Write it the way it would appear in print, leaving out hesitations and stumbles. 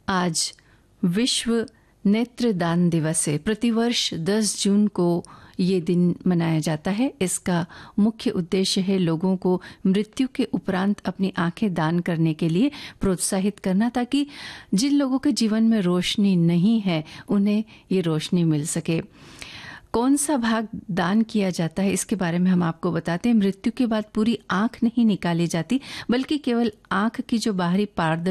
आज विश्व नेत्रदान दिवस है। प्रतिवर्ष 10 जून को ये दिन मनाया जाता है। इसका मुख्य उद्देश्य है लोगों को मृत्यु के उपरांत अपनी आंखें दान करने के लिए प्रोत्साहित करना, ताकि जिन लोगों के जीवन में रोशनी नहीं है उन्हें ये रोशनी मिल सके। कौन सा भाग दान किया जाता है इसके बारे में हम आपको बताते हैं। मृत्यु के बाद पूरी आंख नहीं निकाली जाती, बल्कि केवल आंख की जो बाहरी पारदर्शी